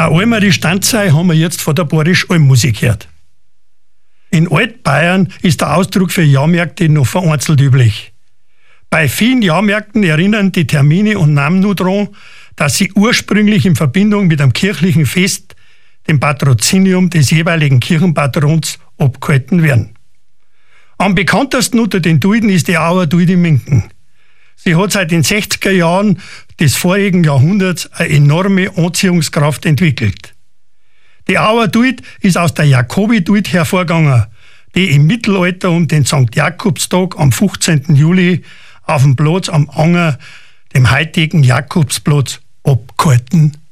einmal die Stanzei haben wir jetzt von der Badisch-Alm-Musik gehört. In Altbayern ist der Ausdruck für Jahrmärkte noch vereinzelt üblich. Bei vielen Jahrmärkten erinnern die Termine und Namen nur daran, dass sie ursprünglich in Verbindung mit einem kirchlichen Fest, dem Patrozinium des jeweiligen Kirchenpatrons, abgehalten werden. Am bekanntesten unter den Duiden ist die Auer Duid in Minken. Sie hat seit den 60er Jahren des vorigen Jahrhunderts eine enorme Anziehungskraft entwickelt. Die Auer Duid ist aus der Jakobi-Duid hervorgegangen, die im Mittelalter um den St. Jakobstag am 15. Juli auf dem Platz am Anger, dem heutigen Jakobsplatz, abgehalten